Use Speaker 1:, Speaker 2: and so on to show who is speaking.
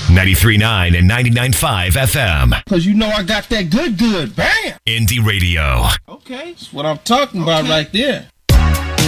Speaker 1: 93.9 and 99.5 FM.
Speaker 2: Because you know I got that good. Bam!
Speaker 1: Indie Radio.
Speaker 2: Okay, that's what I'm talking about right there.